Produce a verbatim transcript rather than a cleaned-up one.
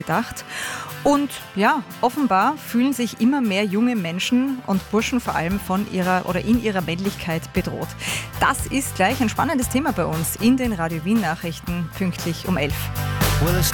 gedacht. Und ja, offenbar fühlen sich immer mehr junge Menschen und Burschen vor allem von ihrer oder in ihrer Männlichkeit bedroht. Das ist gleich ein spannendes Thema bei uns in den Radio Wien Nachrichten pünktlich um elf.